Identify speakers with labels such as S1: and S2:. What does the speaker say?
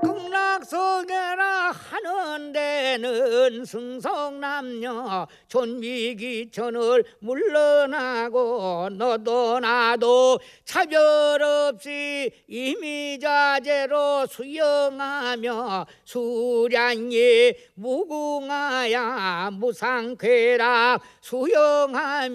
S1: 극락성에라 하는 데는 승성남녀 존미기천을 물러나고 너도 나도 차별 없이 이미자재로 수영하며 수량이 무궁하야 무상쾌락 수영하며